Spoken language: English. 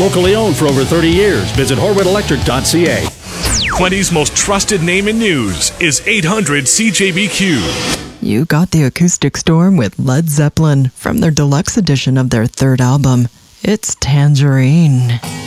Locally owned for over 30 years. Visit HorwitElectric.ca. Quinty's most trusted name in news is 800 CJBQ. You got the acoustic storm with Led Zeppelin from their deluxe edition of their third album. It's Tangerine.